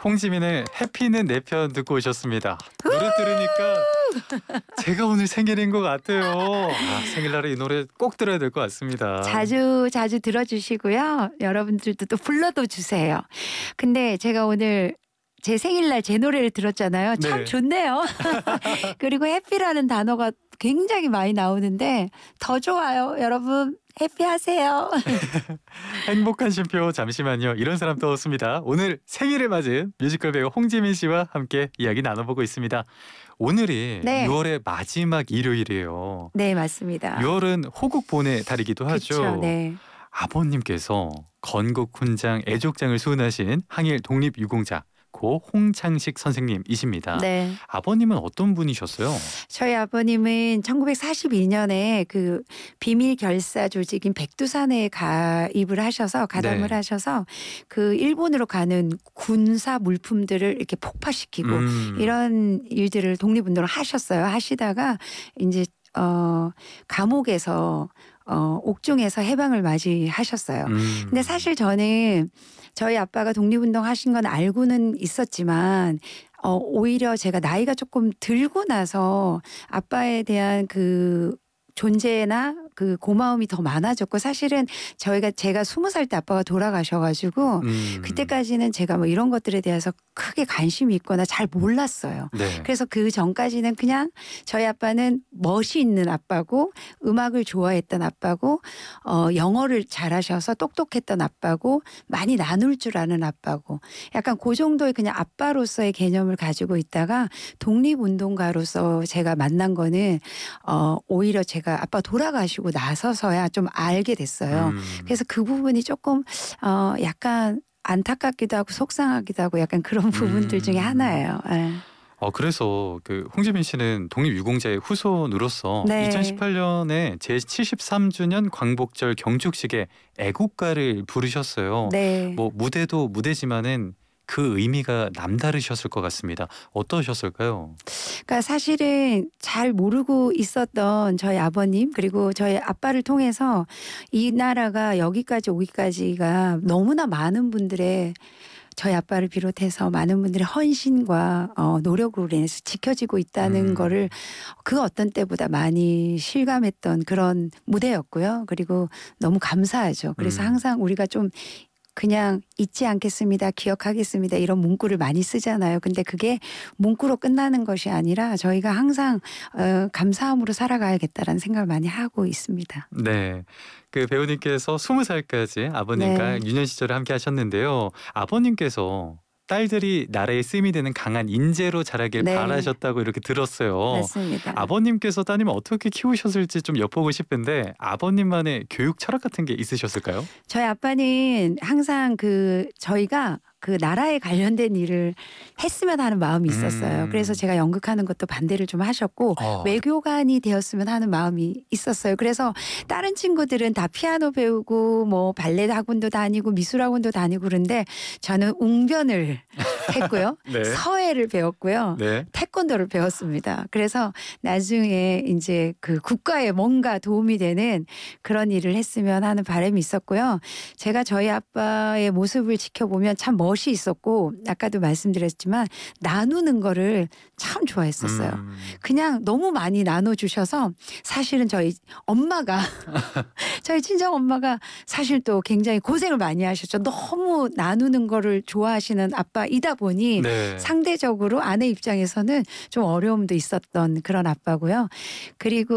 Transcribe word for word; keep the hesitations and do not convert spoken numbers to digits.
홍지민의 해피는 내 편 듣고 오셨습니다. 노래 들으니까 제가 오늘 생일인 것 같아요. 아, 생일날에 이 노래 꼭 들어야 될 것 같습니다. 자주 자주 들어주시고요. 여러분들도 또 불러도 주세요. 근데 제가 오늘 제 생일날 제 노래를 들었잖아요. 참 네. 좋네요. 그리고 해피라는 단어가 굉장히 많이 나오는데 더 좋아요. 여러분 해피하세요. 행복한 쉼표 잠시만요. 이런 사람 떠왔습니다. 오늘 생일을 맞은 뮤지컬 배우 홍지민 씨와 함께 이야기 나눠보고 있습니다. 오늘이 네. 유월의 마지막 일요일이에요. 네, 맞습니다. 유월은 호국본의 달이기도 하죠. 그렇죠. 네. 아버님께서 건국훈장 애족장을 수훈하신 항일 독립유공자 고 홍창식 선생님이십니다. 네. 아버님은 어떤 분이셨어요? 저희 아버님은 천구백사십이 년에 그 비밀 결사 조직인 백두산에 가입을 하셔서 가담을 네. 하셔서 그 일본으로 가는 군사 물품들을 이렇게 폭파시키고 음. 이런 일들을 독립운동을 하셨어요. 하시다가 이제 어 감옥에서 어 옥중에서 해방을 맞이하셨어요. 음. 근데 사실 저는 저희 아빠가 독립운동 하신 건 알고는 있었지만 어 오히려 제가 나이가 조금 들고 나서 아빠에 대한 그 존재나 그 고마움이 더 많아졌고, 사실은 저희가 제가 스무 살 때 아빠가 돌아가셔가지고 음. 그때까지는 제가 뭐 이런 것들에 대해서 크게 관심이 있거나 잘 몰랐어요. 네. 그래서 그 전까지는 그냥 저희 아빠는 멋이 있는 아빠고 음악을 좋아했던 아빠고 어 영어를 잘하셔서 똑똑했던 아빠고 많이 나눌 줄 아는 아빠고 약간 그 정도의 그냥 아빠로서의 개념을 가지고 있다가 독립운동가로서 제가 만난 거는 어 오히려 제가 아빠 돌아가시고 나서서야 좀 알게 됐어요. 음. 그래서 그 부분이 조금 어 약간 안타깝기도 하고 속상하기도 하고 약간 그런 부분들 중에 음. 하나예요. 예. 어 그래서 그 홍지민 씨는 독립유공자의 후손으로서 네. 이천십팔 년에 제칠십삼 주년 광복절 경축식에 애국가를 부르셨어요. 네. 뭐 무대도 무대지만은 그 의미가 남다르셨을 것 같습니다. 어떠셨을까요? 그러니까 사실은 잘 모르고 있었던 저희 아버님 그리고 저희 아빠를 통해서 이 나라가 여기까지 오기까지가 너무나 많은 분들의 저희 아빠를 비롯해서 많은 분들의 헌신과 어, 노력으로 인해서 지켜지고 있다는 음. 거를 그 어떤 때보다 많이 실감했던 그런 무대였고요. 그리고 너무 감사하죠. 그래서 음. 항상 우리가 좀 그냥 잊지 않겠습니다. 기억하겠습니다. 이런 문구를 많이 쓰잖아요. 근데 그게 문구로 끝나는 것이 아니라 저희가 항상 어, 감사함으로 살아가야겠다라는 생각을 많이 하고 있습니다. 네. 그 배우님께서 스무 살까지 아버님과 네. 유년 시절을 함께 하셨는데요. 아버님께서 딸들이 나라에 쓰임이 되는 강한 인재로 자라길 네. 바라셨다고 이렇게 들었어요. 맞습니다. 아버님께서 따님을 어떻게 키우셨을지 좀 엿보고 싶은데 아버님만의 교육 철학 같은 게 있으셨을까요? 저희 아빠는 항상 그 저희가 그 나라에 관련된 일을 했으면 하는 마음이 있었어요. 음. 그래서 제가 연극하는 것도 반대를 좀 하셨고 어. 외교관이 되었으면 하는 마음이 있었어요. 그래서 다른 친구들은 다 피아노 배우고 뭐 발레 학원도 다니고 미술 학원도 다니고 그런데 저는 웅변을 했고요. 네. 서예를 배웠고요. 네. 태권도를 배웠습니다. 그래서 나중에 이제 그 국가에 뭔가 도움이 되는 그런 일을 했으면 하는 바람이 있었고요. 제가 저희 아빠의 모습을 지켜보면 참 멋이 있었고 아까도 말씀드렸지만 나누는 거를 참 좋아했었어요. 음. 그냥 너무 많이 나눠주셔서 사실은 저희 엄마가 저희 친정 엄마가 사실 또 굉장히 고생을 많이 하셨죠. 너무 나누는 거를 좋아하시는 아빠이다 보니 네. 상대적으로 아내 입장에서는 좀 어려움도 있었던 그런 아빠고요. 그리고